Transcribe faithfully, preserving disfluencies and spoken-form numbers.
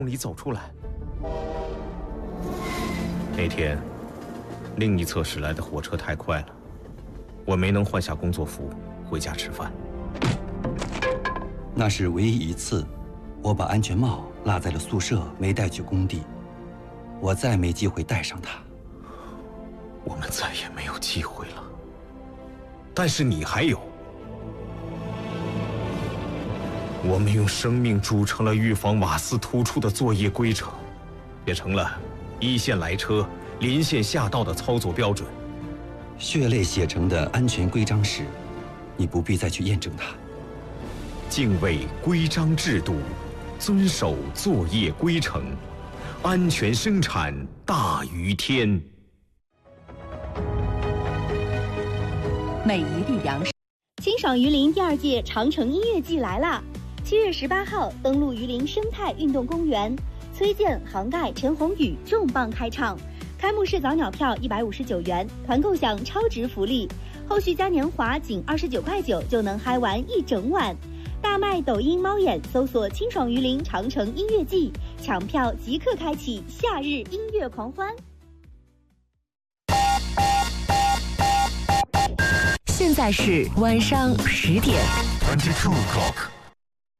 里走出来。那天，另一侧驶来的火车太快了，我没能换下工作服回家吃饭。 那是唯一一次，我把安全帽落在了宿舍，没带去工地。我再没机会戴上它。 我们再也没有机会了。但是你还有。我们用生命铸成了预防瓦斯突出的作业规程，也成了一线来车、临线下道的操作标准。 血泪写成的安全规章时，你不必再去验证它。 敬畏规章制度，遵守作业规程，安全生产大于天。 美一粒粮食。 清爽榆林第二届长城音乐季来啦！七月十八号登陆榆林生态运动公园，崔健、杭盖、陈鸿宇重磅开唱。开幕式早鸟票一百五十九元，团购享超值福利，后续嘉年华仅二十九块九就能嗨玩一整晚。大麦抖音猫眼搜索清爽榆林长城音乐季，抢票即刻开启夏日音乐狂欢。 现在是晚上十点。 二十二 o'clock。